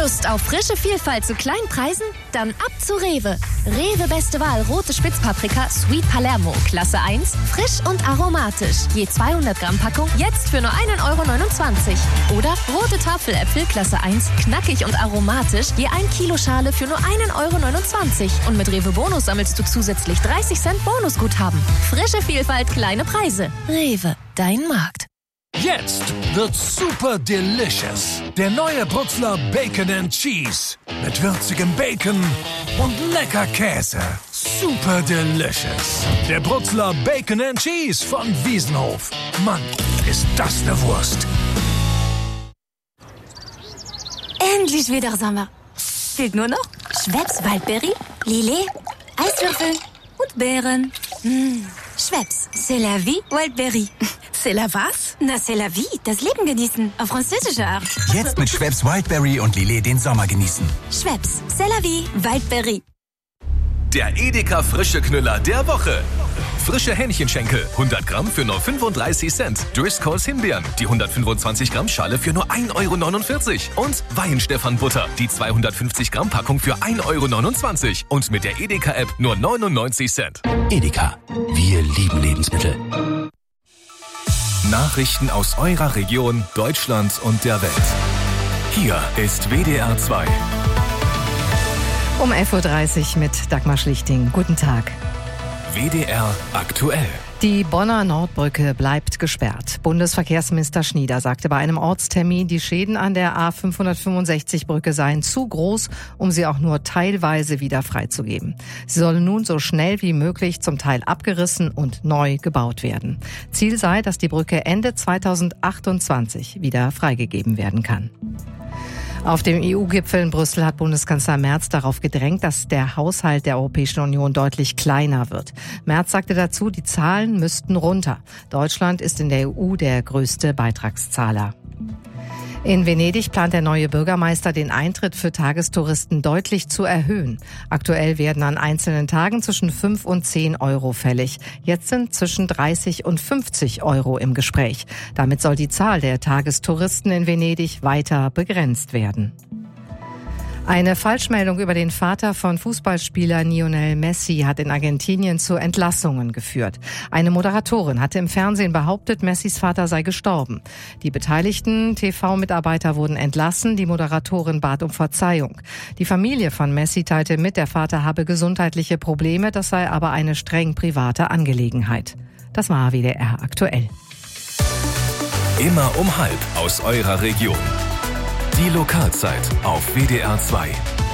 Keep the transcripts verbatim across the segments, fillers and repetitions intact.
Lust auf frische Vielfalt zu kleinen Preisen? Dann ab zu Rewe. Rewe beste Wahl rote Spitzpaprika Sweet Palermo Klasse eins, frisch und aromatisch. Je zweihundert Gramm Packung, jetzt für nur ein Euro neunundzwanzig. Oder rote Tafeläpfel Klasse eins, knackig und aromatisch, je ein Kilo Schale für nur ein Euro neunundzwanzig. Und mit Rewe Bonus sammelst du zusätzlich dreißig Cent Bonusguthaben. Frische Vielfalt, kleine Preise. Rewe, dein Markt. Jetzt wird's super delicious. Der neue Brutzler Bacon and Cheese. Mit würzigem Bacon und lecker Käse. Super delicious. Der Brutzler Bacon and Cheese von Wiesenhof. Mann, ist das eine Wurst. Endlich wieder Sommer. Fehlt nur noch Schweppes Waldberry, Lillet, Eiswürfel und Beeren. Mmh. Schweppes, c'est la vie, Wildberry. C'est la was? Na, c'est la vie, das Leben genießen, auf französische Art. Jetzt mit Schweppes Wildberry und Lillet den Sommer genießen. Schweppes, c'est la vie, Wildberry. Der Edeka frische Knüller der Woche. Frische Hähnchenschenkel, hundert Gramm für nur fünfunddreißig Cent. Driscolls Himbeeren, die hundertfünfundzwanzig Gramm Schale für nur ein Euro neunundvierzig. Und Weihenstephan-Butter, die zweihundertfünfzig Gramm Packung für ein Euro neunundzwanzig. Und mit der Edeka-App nur neunundneunzig Cent. Edeka, wir lieben Lebensmittel. Nachrichten aus eurer Region, Deutschland und der Welt. Hier ist W D R zwei. Um elf Uhr dreißig mit Dagmar Schlichting. Guten Tag. W D R aktuell. Die Bonner Nordbrücke bleibt gesperrt. Bundesverkehrsminister Schnieder sagte bei einem Ortstermin, die Schäden an der A fünfhundertfünfundsechzig Brücke seien zu groß, um sie auch nur teilweise wieder freizugeben. Sie solle nun so schnell wie möglich zum Teil abgerissen und neu gebaut werden. Ziel sei, dass die Brücke Ende zweitausendachtundzwanzig wieder freigegeben werden kann. Auf dem E U-Gipfel in Brüssel hat Bundeskanzler Merz darauf gedrängt, dass der Haushalt der Europäischen Union deutlich kleiner wird. Merz sagte dazu, die Zahlen müssten runter. Deutschland ist in der E U der größte Beitragszahler. In Venedig plant der neue Bürgermeister, den Eintritt für Tagestouristen deutlich zu erhöhen. Aktuell werden an einzelnen Tagen zwischen fünf und zehn Euro fällig. Jetzt sind zwischen dreißig und fünfzig Euro im Gespräch. Damit soll die Zahl der Tagestouristen in Venedig weiter begrenzt werden. Eine Falschmeldung über den Vater von Fußballspieler Lionel Messi hat in Argentinien zu Entlassungen geführt. Eine Moderatorin hatte im Fernsehen behauptet, Messis Vater sei gestorben. Die beteiligten T V-Mitarbeiter wurden entlassen, die Moderatorin bat um Verzeihung. Die Familie von Messi teilte mit, der Vater habe gesundheitliche Probleme, das sei aber eine streng private Angelegenheit. Das war W D R aktuell. Immer um halb aus eurer Region. Die Lokalzeit auf W D R zwei.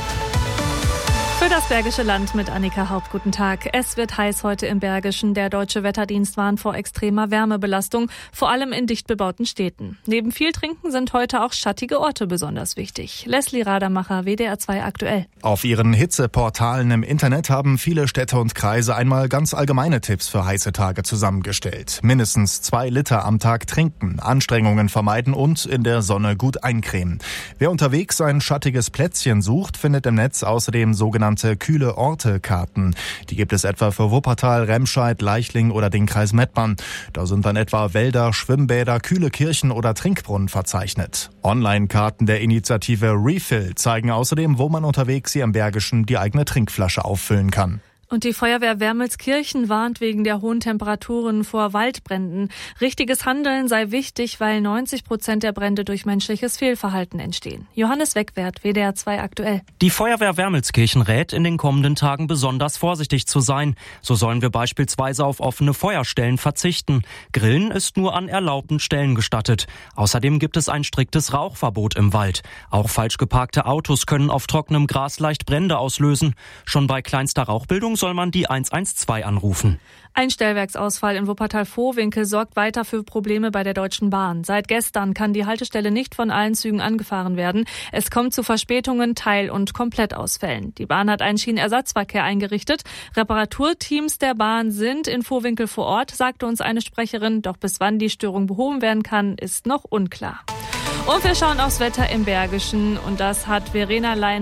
Für das Bergische Land mit Annika Haupt. Guten Tag. Es wird heiß heute im Bergischen. Der Deutsche Wetterdienst warnt vor extremer Wärmebelastung, vor allem in dicht bebauten Städten. Neben viel Trinken sind heute auch schattige Orte besonders wichtig. Leslie Radermacher, W D R zwei aktuell. Auf ihren Hitzeportalen im Internet haben viele Städte und Kreise einmal ganz allgemeine Tipps für heiße Tage zusammengestellt. Mindestens zwei Liter am Tag trinken, Anstrengungen vermeiden und in der Sonne gut eincremen. Wer unterwegs ein schattiges Plätzchen sucht, findet im Netz außerdem sogenannte kühle Orte-Karten. Die gibt es etwa für Wuppertal, Remscheid, Leichling oder den Kreis Mettmann. Da sind dann etwa Wälder, Schwimmbäder, kühle Kirchen oder Trinkbrunnen verzeichnet. Online-Karten der Initiative Refill zeigen außerdem, wo man unterwegs hier im Bergischen die eigene Trinkflasche auffüllen kann. Und die Feuerwehr Wermelskirchen warnt wegen der hohen Temperaturen vor Waldbränden. Richtiges Handeln sei wichtig, weil neunzig Prozent der Brände durch menschliches Fehlverhalten entstehen. Johannes Wegwert, W D R zwei aktuell. Die Feuerwehr Wermelskirchen rät, in den kommenden Tagen besonders vorsichtig zu sein. So sollen wir beispielsweise auf offene Feuerstellen verzichten. Grillen ist nur an erlaubten Stellen gestattet. Außerdem gibt es ein striktes Rauchverbot im Wald. Auch falsch geparkte Autos können auf trockenem Gras leicht Brände auslösen. Schon bei kleinster Rauchbildung soll man die eins eins zwei anrufen. Ein Stellwerksausfall in Wuppertal-Vohwinkel sorgt weiter für Probleme bei der Deutschen Bahn. Seit gestern kann die Haltestelle nicht von allen Zügen angefahren werden. Es kommt zu Verspätungen, Teil- und Komplettausfällen. Die Bahn hat einen Schienenersatzverkehr eingerichtet. Reparaturteams der Bahn sind in Vohwinkel vor Ort, sagte uns eine Sprecherin. Doch bis wann die Störung behoben werden kann, ist noch unklar. Und wir schauen aufs Wetter im Bergischen. Und das hat Verena Lein